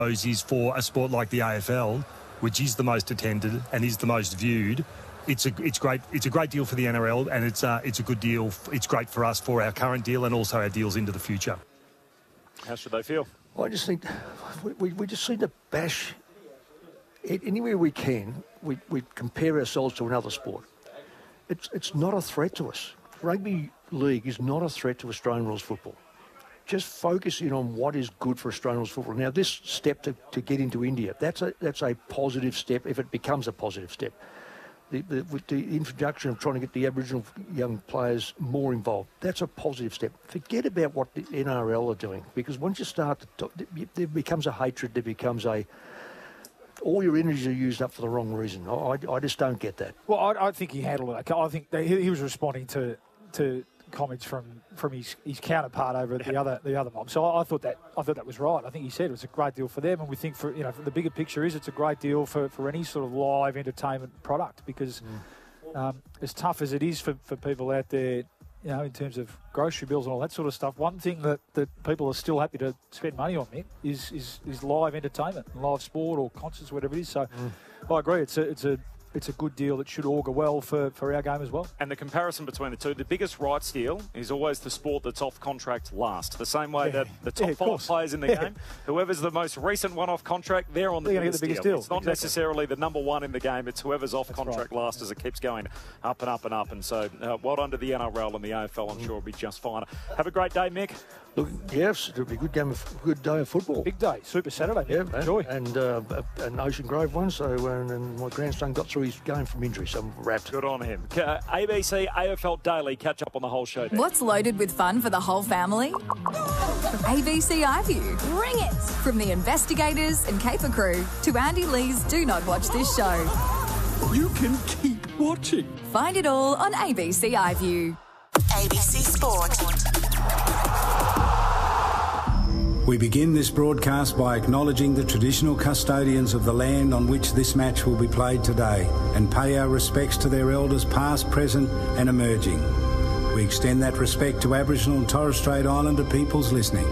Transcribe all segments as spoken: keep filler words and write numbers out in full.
is for a sport like the A F L, which is the most attended and is the most viewed. It's a it's great it's a great deal for the N R L, and it's uh, it's a good deal. It's great for us for our current deal and also our deals into the future. How should they feel? I just think we, we, we just need to bash it anywhere we can. We, we compare ourselves to another sport. It's it's not a threat to us. Rugby league is not a threat to Australian rules football. Just focusing on what is good for Australian rules football. Now, this step to, to get into India, that's a that's a positive step if it becomes a positive step. The, the, with the introduction of trying to get the Aboriginal young players more involved, that's a positive step. Forget about what the N R L are doing, because once you start to talk, there becomes a hatred, there becomes a... all your energies are used up for the wrong reason. I, I just don't get that. Well, I, I think he handled it okay. I think that he, he was responding to to comments from, from his, his counterpart over at the other the other mob. So I, I thought that I thought that was right. I think he said it was a great deal for them, and we think for you know for the bigger picture is it's a great deal for, for any sort of live entertainment product, because mm. um, as tough as it is for, for people out there, you know, in terms of grocery bills and all that sort of stuff, one thing that, that people are still happy to spend money on, Mick, is, is is live entertainment, live sport or concerts, whatever it is. So mm. I agree, it's a it's a it's a good deal that should augur well for, for our game as well. And the comparison between the two, the biggest rights deal is always the sport that's off contract last. The same way yeah. that the top yeah, five course. players in the yeah. game, whoever's the most recent one off contract, they're on the, they're biggest, the biggest deal. deal. It's not exactly. necessarily the number one in the game, it's whoever's off that's contract right. last as it keeps going up and up and up. And so uh, well done to the N R L and the A F L, I'm mm. sure it'll be just fine. Have a great day, Mick. Look, yes, it'll be a good game of good day of football. Big day, Super Saturday. Yeah, enjoy. And uh, an Ocean Grove one. So, uh, and my grandson got through his game from injury, so I'm wrapped. Good on him. Uh, A B C A F L Daily. Catch up on the whole show. There. What's loaded with fun for the whole family? A B C iView. Bring it! From the investigators and caper crew to Andy Lee's Do Not Watch This Show. You can keep watching. Find it all on A B C iView. A B C Sport. We begin this broadcast by acknowledging the traditional custodians of the land on which this match will be played today, and pay our respects to their elders past, present and emerging. We extend that respect to Aboriginal and Torres Strait Islander peoples listening.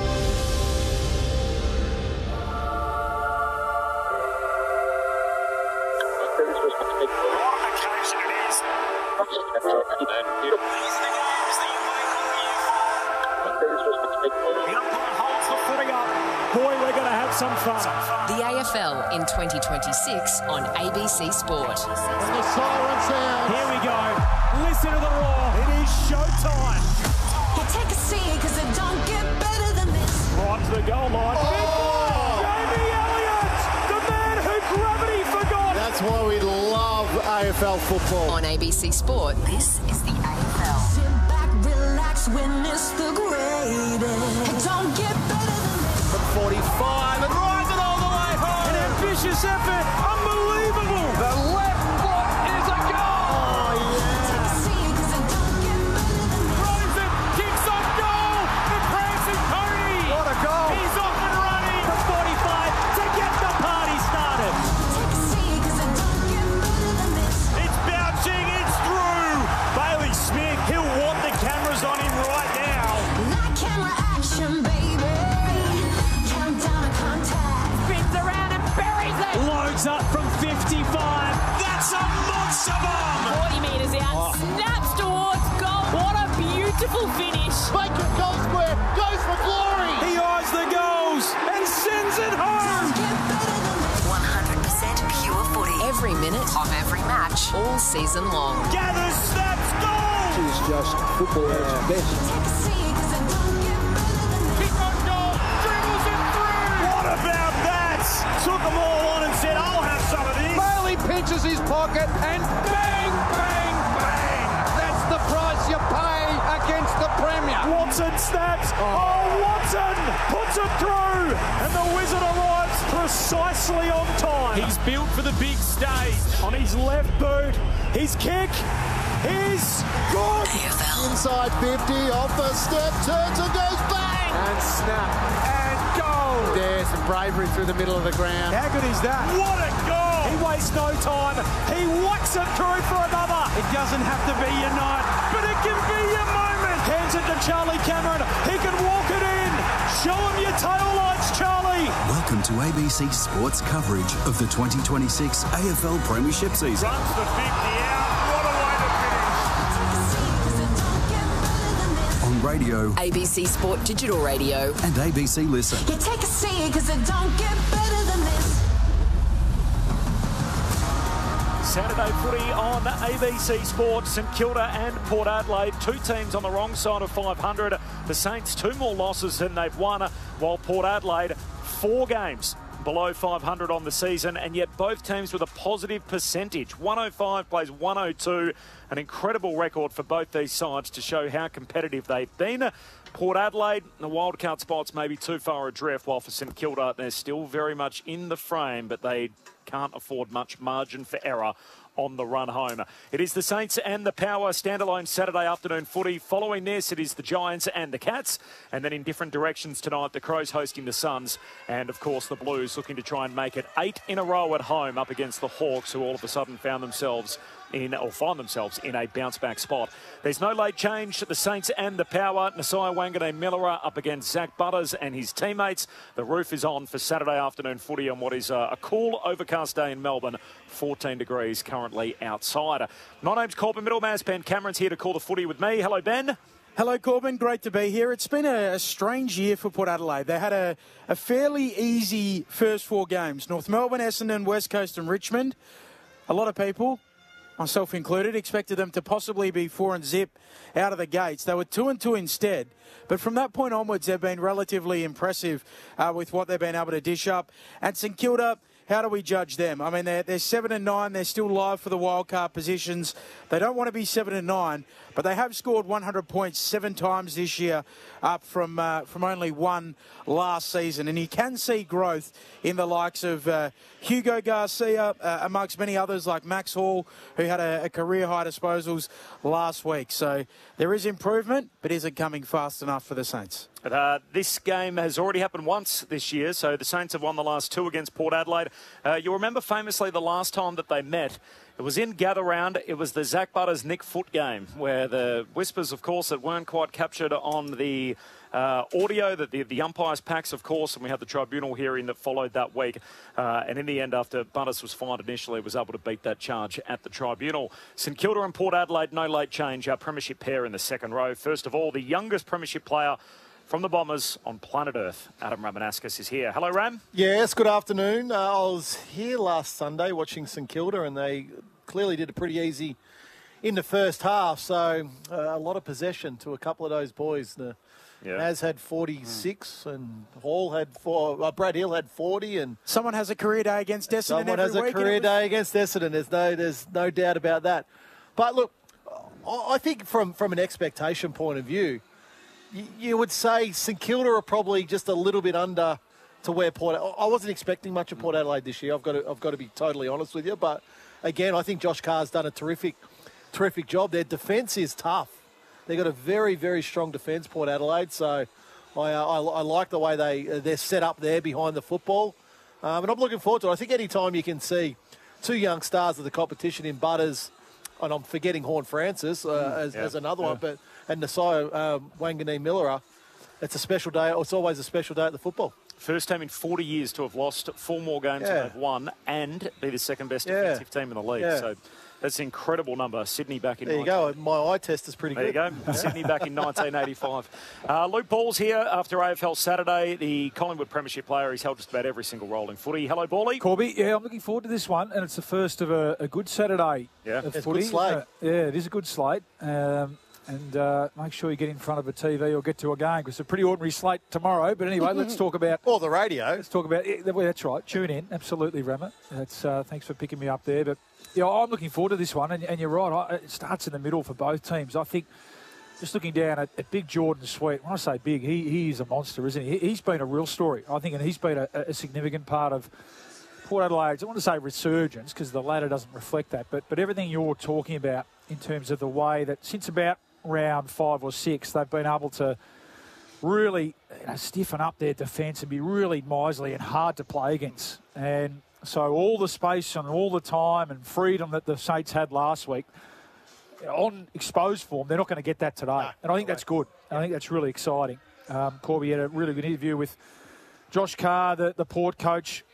Some fun. The A F L in twenty twenty-six on A B C Sport. And the siren sounds. Here we go. Listen to the roar. It is showtime. You take a seat because it don't get better than this. Right to the goal line. Oh. Jamie Elliott, the man who gravity forgot. That's why we love A F L football. On A B C Sport, this is the A F L. Sit back, relax, witness the greatest. It don't get better than this. From forty-five and rise it all the way home. An ambitious effort. Unbelievable. The left foot is a goal. Oh, yeah. Take a seat because it don't get better than this. Throws it, kicks off goal. The prancing pony. What a goal. He's off and running. The forty-five to get the party started. Take a seat because it don't get better than this. It's bouncing. It's through. Bailey Smith, he'll want the cameras on him right now. That camera action, baby. Countdown to contact. Spins around and buries it. Loads up from fifty-five. That's a monster bomb. forty metres out. Oh. Snaps towards goal. What a beautiful finish. Bacon goal square. Goes for glory. He eyes the goals and sends it home. one hundred percent pure footy. Every minute of every match, all season long. Gathers, snaps, goal. It's just football at its best. Take a seat because it don't get better than this. Kick on goal. Dribbles it through. What about that? Took them all on and said, I'll have some of this. Bailey pinches his pocket and bang, bang, bang. That's the price you pay against the Premier. Watson snaps. Oh, oh Watson puts it through. And the Wizard arrives precisely on time. He's built for the big stage. On his left boot, his kick is good. A F L. Inside fifty, off the step, turns and goes bang. And snap. And goal. There's some bravery through the middle of the ground. How good is that? What a goal. He wastes no time. He whacks it through for another. It doesn't have to be your night, but it can be your moment. Hands it to Charlie Cameron. He can walk it in. Show him your tail lights, Charlie. Welcome to A B C Sports coverage of the twenty twenty-six A F L Premiership season. Runs the fifty out. What a way to finish. On radio, A B C Sport Digital Radio, and A B C Listen. You take a seat, because it don't get better than this. Saturday footy on A B C Sport. St Kilda and Port Adelaide, two teams on the wrong side of five hundred. The Saints, two more losses than they've won, while Port Adelaide, four games below five hundred on the season, and yet both teams with a positive percentage. one oh five plays one oh two, an incredible record for both these sides to show how competitive they've been. Port Adelaide, the wildcard spots may be too far adrift, while for St Kilda, they're still very much in the frame, but they can't afford much margin for error on the run home. It is the Saints and the Power standalone Saturday afternoon footy. Following this, it is the Giants and the Cats. And then in different directions tonight, the Crows hosting the Suns. And, of course, the Blues looking to try and make it eight in a row at home up against the Hawks, who all of a sudden found themselves in, or find themselves in a bounce-back spot. There's no late change. The Saints and the Power. Nasiah Wanganeen-Milera up against Zach Butters and his teammates. The roof is on for Saturday afternoon footy on what is a, a cool, overcast day in Melbourne. fourteen degrees currently outside. My name's Corbin Middlemass. Ben Cameron's here to call the footy with me. Hello, Ben. Hello, Corbin. Great to be here. It's been a, a strange year for Port Adelaide. They had a, a fairly easy first four games. North Melbourne, Essendon, West Coast and Richmond. A lot of people, myself included, expected them to possibly be four and zip out of the gates. They were two and two instead. But from that point onwards, they've been relatively impressive uh, with what they've been able to dish up. And St Kilda, how do we judge them? I mean, they're, they're seven and nine. They're still live for the wildcard positions. They don't want to be seven and nine, but they have scored one hundred points seven times this year, up from uh, from only one last season. And you can see growth in the likes of uh, Hugo Garcia, uh, amongst many others like Max Hall, who had a, a career high disposals last week. So there is improvement, but is it coming fast enough for the Saints? But, uh, this game has already happened once this year, so the Saints have won the last two against Port Adelaide. Uh, you'll remember famously the last time that they met. It was in Gather Round. It was the Zach Butters Nick Foot game, where the whispers, of course, that weren't quite captured on the uh, audio, that the, the umpires packs, of course, and we had the tribunal hearing that followed that week. Uh, and in the end, after Butters was fined initially, was able to beat that charge at the tribunal. St Kilda and Port Adelaide, no late change. Our premiership pair in the second row. First of all, the youngest premiership player from the Bombers on planet Earth, Adam Ramanauskas is here. Hello, Ram. Yes, good afternoon. Uh, I was here last Sunday watching St Kilda, and they clearly did it pretty easy in the first half. So uh, a lot of possession to a couple of those boys. Uh, yeah. Naz had forty-six, mm. and Hall had four. Uh, Brad Hill had forty, and someone has a career day against Essendon. Someone every has week a career day against Essendon. There's no, there's no doubt about that. But look, I think from from an expectation point of view, you would say St Kilda are probably just a little bit under to where Port. I wasn't expecting much of Port Adelaide this year. I've got to, I've got to be totally honest with you. But again, I think Josh Carr's done a terrific, terrific job. Their defence is tough. They've got a very, very strong defence, Port Adelaide. So I, I, I like the way they they're set up there behind the football, um, and I'm looking forward to it. I think any time you can see two young stars of the competition in Butters, and I'm forgetting Horn Francis uh, as, yeah. as another yeah. one, but. And Nasiah uh, Wanganeen-Milera, it's a special day. It's always a special day at the football. First team in forty years to have lost four more games yeah. than they've won and be the second best yeah. defensive team in the league. Yeah. So that's an incredible number. Sydney back in... There you go. My eye test is pretty there good. There you go. Sydney back in nineteen eighty-five. Uh, Luke Ball's here after A F L Saturday, the Collingwood Premiership player. He's held just about every single role in footy. Hello, Bally. Corby, yeah, I'm looking forward to this one, and it's the first of a, a good Saturday yeah. of it's footy. Good slate. Uh, yeah, it is a good slate. Um, And uh, make sure you get in front of a T V or get to a game, because it's a pretty ordinary slate tomorrow. But anyway, let's talk about... Or the radio. Let's talk about... Yeah, that's right. Tune in. Absolutely, Rammer. That's, uh, thanks for picking me up there. But yeah, I'm looking forward to this one. And, and you're right. I, it starts in the middle for both teams. I think just looking down at, at big Jordan Sweet, when I say big, he, he is a monster, isn't he? he? He's been a real story, I think, and he's been a, a significant part of Port Adelaide's, I want to say resurgence, because the ladder doesn't reflect that. But, but everything you're talking about in terms of the way that since about round five or six, they've been able to really you know, stiffen up their defence and be really miserly and hard to play against. And so all the space and all the time and freedom that the Saints had last week on exposed form, they're not going to get that today. No, and I think that's good. I think that's really exciting. Um, Corby had a really good interview with Josh Carr, the, the Port coach,